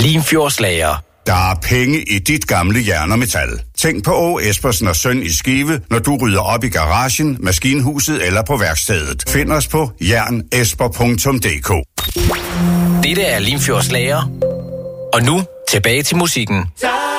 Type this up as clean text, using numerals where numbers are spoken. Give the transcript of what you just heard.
Limfjordslager. Der er penge i dit gamle jern og metal. Tænk på Åge Espersen og Søn i Skive, når du rydder op i garagen, maskinhuset eller på værkstedet. Find os på jernesper.dk. Dette er Limfjordslager. Og nu tilbage til musikken.